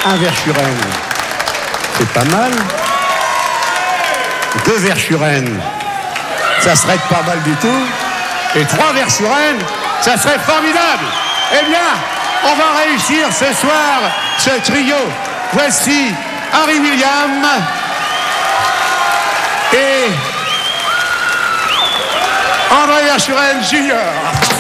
Un Verschuren, c'est pas mal. 2 Verschuren, ça serait pas mal du tout. Et 3 Verschuren, ça serait formidable. Eh bien, on va réussir ce soir ce trio. Voici Harry Williams et André Verschuren Jr.